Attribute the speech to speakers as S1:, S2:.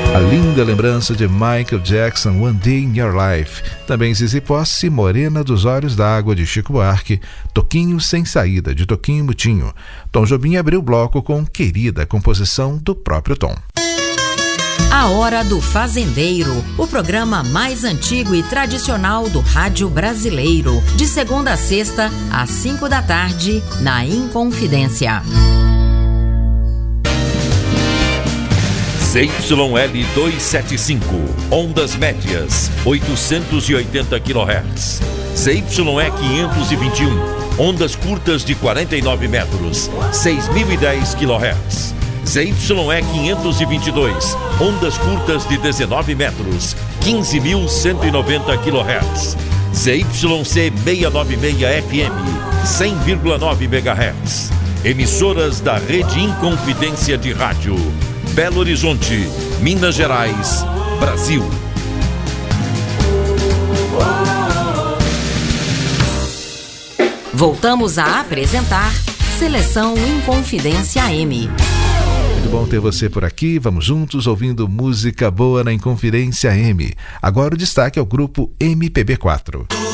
S1: A linda lembrança de Michael Jackson, One Day in Your Life. Também Zizi Posse, Morena dos Olhos d'Água, de Chico Buarque. Toquinho Sem Saída, de Toquinho Mutinho. Tom Jobim abriu o bloco com Querida, composição do próprio Tom.
S2: A Hora do Fazendeiro, o programa mais antigo e tradicional do rádio brasileiro. De segunda a sexta, às 5 da tarde, na Inconfidência.
S3: ZYL 275, ondas médias, 880 kHz. ZYE 521, ondas curtas de 49 metros, 6.010 kHz. ZYE 522, ondas curtas de 19 metros, 15.190 kHz. ZYC 696 FM, 100,9 MHz. Emissoras da Rede Inconfidência de Rádio. Belo Horizonte, Minas Gerais, Brasil.
S2: Voltamos a apresentar Seleção Inconfidência AM.
S1: Muito bom ter você por aqui. Vamos juntos ouvindo música boa na Inconfidência AM. Agora o destaque é o grupo MPB4.